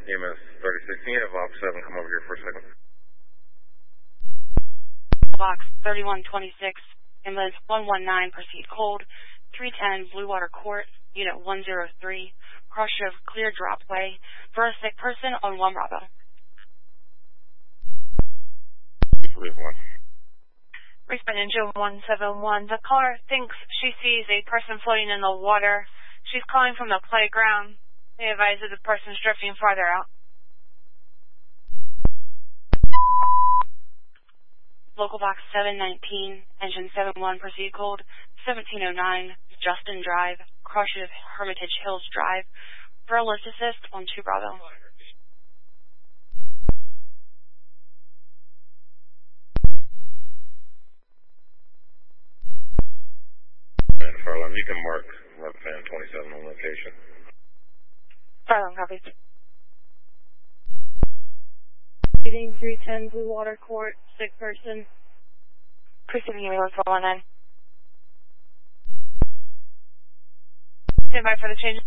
EMS 36. Can you have Op 7 come over here for a second? Box 3126, ambulance 119, proceed cold. 310 Blue Water Court, unit 103, cross-shift clear dropway for a sick person on 1 Bravo. Respond engine 171. The caller thinks she sees a person floating in the water. She's calling from the playground. They advise that the person's drifting farther out. Local box 719, engine 71, proceed cold. 1709, Justin Drive, cross-shift Hermitage Hills Drive, for a lift assist on 2 Bravo. And Farland, you can mark left fan 27 on location. Farland, copy. Getting 310 Blue Water Court, sick person. Proceeding ambulance 119. Stand by for the change.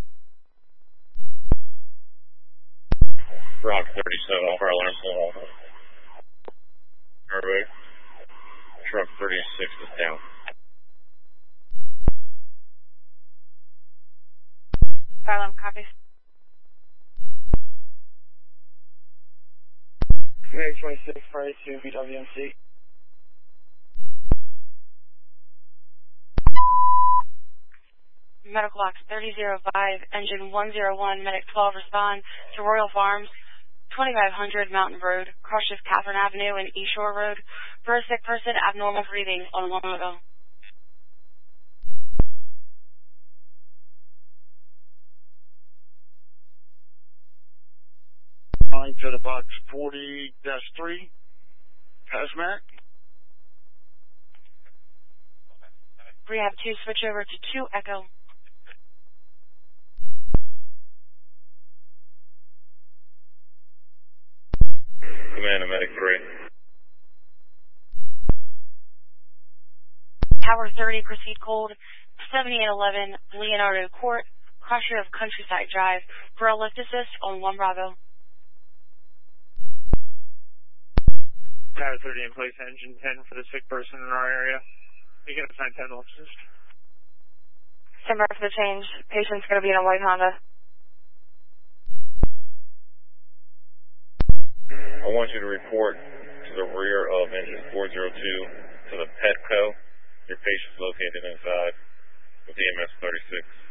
Rock 37 off our alarm. Alright. Truck 36 is down. Farland, copy. Meg 26, Friday to BWMC. Medical box 3005, engine 101, medic 12, respond to Royal Farms, 2500 Mountain Road, cross-shift Catherine Avenue and East Shore Road, for a sick person, abnormal breathing on 1 Bravo. To the box 40-3, Hazmat. Rehab 2, switch over to 2 Echo. Command to medic 3. Tower 30, proceed cold. 7811 Leonardo Court, cross-shift Countryside Drive, for a lift assist on 1 Bravo. Tower 30 in place, engine 10 for the sick person in our area. You can assign 10 officers. Stand by for the change. Patient's going to be in a white Honda. I want you to report to the rear of engine 402 to the Petco. Your patient's located inside with EMS 36.